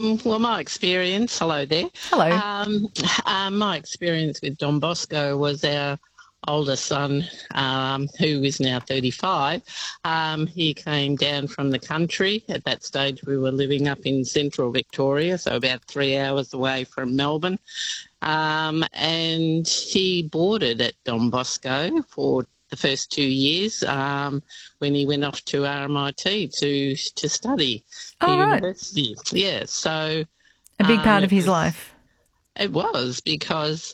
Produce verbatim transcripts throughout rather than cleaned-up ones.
Um, well, my experience, hello there. Hello. Um, uh, my experience with Don Bosco was our oldest son, um, who is now thirty-five. Um, he came down from the country. At that stage, we were living up in central Victoria, so about three hours away from Melbourne. Um, and he boarded at Don Bosco for the first two years um, when he went off to R M I T to to study Oh, at right. university. Yeah, so A big part um, of it his was, life. It was because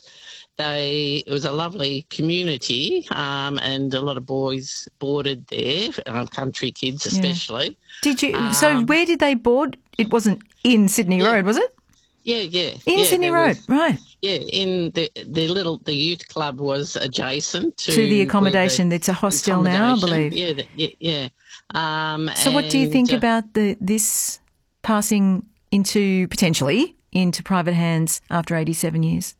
they it was a lovely community, um, and a lot of boys boarded there, um, country kids especially. Did you? Um, so where did they board? It wasn't in Sydney yeah, Road, was it? yeah, yeah, In yeah. Sydney There Road, was. right. Yeah, in the the little the youth club was adjacent to, To the accommodation. where It's a the hostel now, I accommodation. believe. Yeah, the, yeah, yeah. Um, So what do you think and, uh, about the this passing into, potentially, into private hands after eighty-seven years?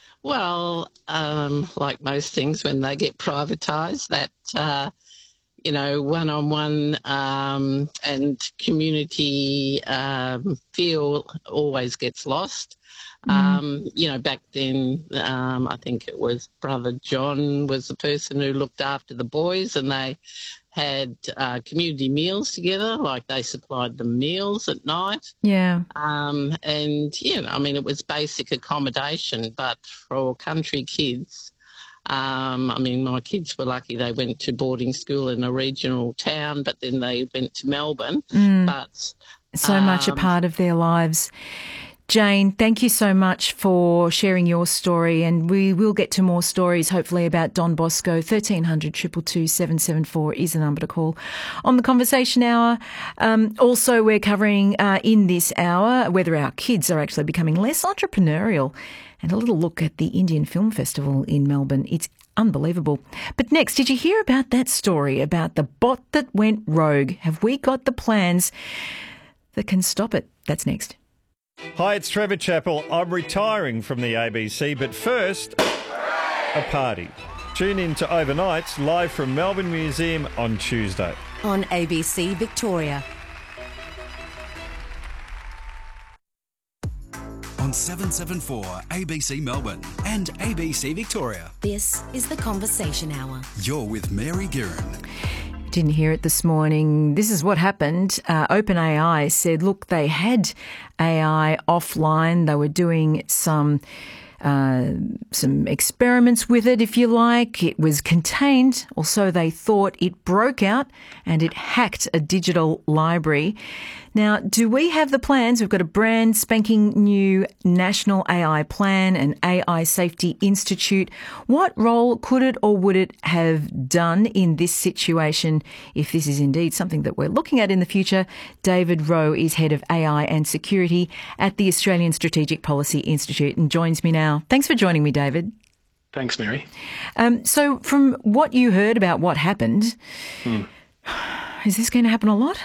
Well, um, like most things, when they get privatised, that uh, you know, one-on-one um, and community um, feel always gets lost. Mm. Um, you know, back then, um, I think it was Brother John was the person who looked after the boys, and they had uh, community meals together, like they supplied them meals at night. Yeah. Um, and, you know, I mean, it was basic accommodation, but for country kids, um, I mean, my kids were lucky they went to boarding school in a regional town, but then they went to Melbourne. Mm. But So much a um, part of their lives. Jane, thank you so much for sharing your story, and we will get to more stories, hopefully, about Don Bosco. thirteen hundred, two two two, seven seven four is the number to call on the Conversation Hour. Um, also, we're covering uh, in this hour whether our kids are actually becoming less entrepreneurial, and a little look at the Indian Film Festival in Melbourne. It's unbelievable. But next, did you hear about that story about the bot that went rogue? Have we got the plans that can stop it? That's next. Hi, it's Trevor Chappell. I'm retiring from the A B C, but first, a party. Tune in to Overnights live from Melbourne Museum on Tuesday. On A B C Victoria. On seven seven four A B C Melbourne and A B C Victoria. This is the Conversation Hour. You're with Mary Giron. Didn't hear it this morning. This is what happened. Uh, OpenAI said, look, they had A I offline. They were doing some uh, some experiments with it, if you like. It was contained, or so they thought. It broke out and it hacked a digital library. Now, do we have the plans? We've got a brand spanking new National A I Plan and A I Safety Institute. What role could it or would it have done in this situation if this is indeed something that we're looking at in the future? David Rowe is Head of A I and Security at the Australian Strategic Policy Institute and joins me now. Thanks for joining me, David. Thanks, Mary. Um, so from what you heard about what happened, hmm. is this going to happen a lot?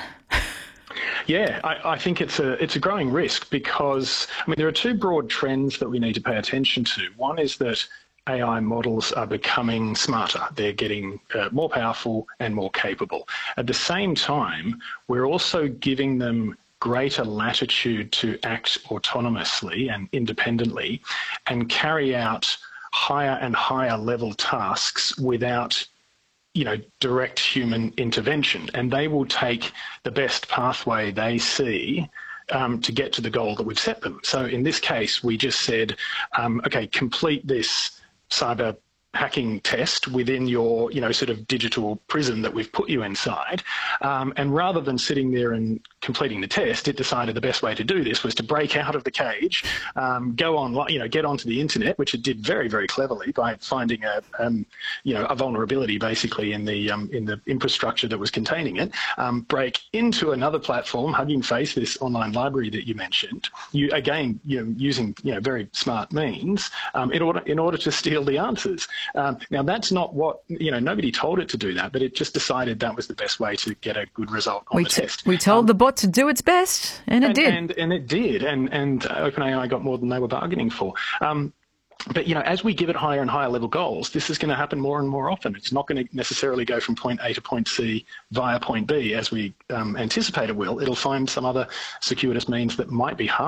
Yeah, I, I think it's a it's a growing risk because, I mean, there are two broad trends that we need to pay attention to. One is that A I models are becoming smarter. They're getting uh, more powerful and more capable. At the same time, we're also giving them greater latitude to act autonomously and independently and carry out higher and higher level tasks without you know, direct human intervention, and they will take the best pathway they see um, to get to the goal that we've set them. So in this case, we just said, um, okay, complete this cyber hacking test within your, you know, sort of digital prison that we've put you inside. Um, and rather than sitting there and completing the test, it decided the best way to do this was to break out of the cage, um, go on, you know, get onto the internet, which it did very, very cleverly by finding a, um, you know, a vulnerability basically in the um, in the infrastructure that was containing it, um, break into another platform, Hugging Face, this online library that you mentioned. You again, you know, using you know very smart means um, in order in order to steal the answers. Um, now, that's not what, you know, nobody told it to do that, but it just decided that was the best way to get a good result on we the t- test. We told um, the bot to do its best, and it and, did. And, and it did, and, and OpenAI got more than they were bargaining for. Um, But, you know, as we give it higher and higher level goals, this is going to happen more and more often. It's not going to necessarily go from point A to point C via point B as we um, anticipate it will. It'll find some other circuitous means that might be harder.